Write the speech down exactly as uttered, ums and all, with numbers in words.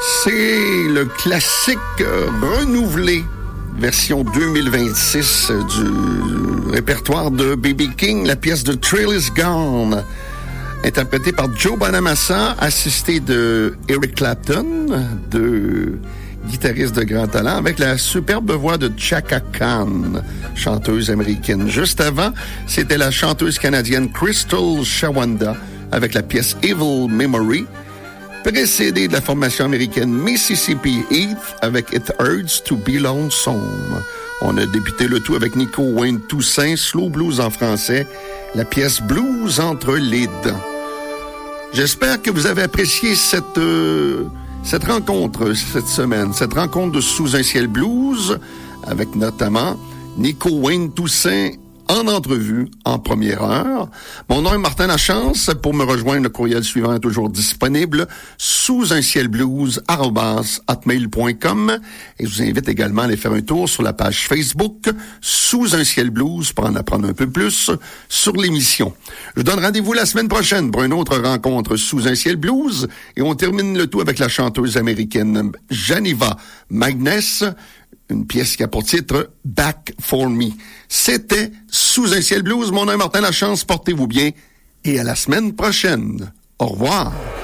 C'est le classique renouvelé, version deux mille vingt-six du répertoire de B B King, la pièce de Thrill Is Gone, interprétée par Joe Bonamassa, assisté de Eric Clapton, deux guitaristes de grand talent, avec la superbe voix de Chaka Khan, chanteuse américaine. Juste avant, c'était la chanteuse canadienne Crystal Shawanda, avec la pièce Evil Memory, précédée de la formation américaine Mississippi Heat avec It Hurts to Be Lonesome. On a débuté le tout avec Nico Wayne Toussaint, slow blues en français, la pièce Blues entre les dents. J'espère que vous avez apprécié cette, euh, cette rencontre cette semaine, cette rencontre de Sous un ciel blues, avec notamment Nico Wayne Toussaint en entrevue en première heure. Mon nom est Martin Lachance. Pour me rejoindre, le courriel suivant est toujours disponible, sous un ciel blues arobase hotmail point com. Et je vous invite également à aller faire un tour sur la page Facebook Sous un ciel blues pour en apprendre un peu plus sur l'émission. Je vous donne rendez-vous la semaine prochaine pour une autre rencontre Sous un ciel blues. Et on termine le tout avec la chanteuse américaine Janiva Magness, une pièce qui a pour titre Back for Me. C'était Sous un ciel blues. Mon nom est Martin Lachance. Portez-vous bien et à la semaine prochaine. Au revoir.